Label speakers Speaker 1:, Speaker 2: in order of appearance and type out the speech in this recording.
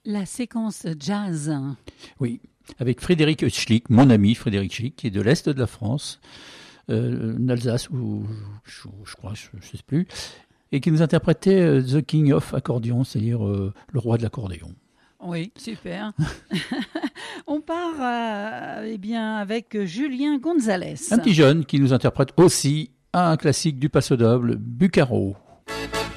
Speaker 1: La séquence jazz.
Speaker 2: Oui, avec Frédéric Schlick, mon ami Frédéric Schlick, qui est de l'Est de la France, d'Alsace, ou je crois, je ne sais plus, et qui nous interprétait The King of Accordion, c'est-à-dire le roi de l'accordéon.
Speaker 1: Oui, super. On part avec Julien Gonzalez.
Speaker 2: Un petit jeune qui nous interprète aussi un classique du Paso Doble, Bucaro.